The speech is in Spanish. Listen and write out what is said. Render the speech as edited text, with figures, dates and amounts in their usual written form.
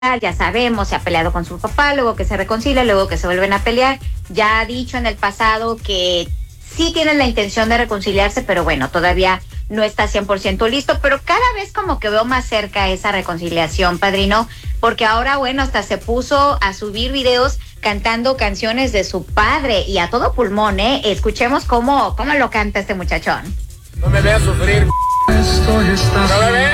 ya sabemos, se ha peleado con su papá, luego que se reconcilia, luego que se vuelven a pelear. Ya ha dicho en el pasado que sí tienen la intención de reconciliarse, pero bueno, todavía no está 100% listo, pero cada vez como que veo más cerca esa reconciliación, padrino, porque ahora, bueno, hasta se puso a subir videos cantando canciones de su padre y a todo pulmón, ¿eh? Escuchemos cómo lo canta este muchachón. No me veas sufrir.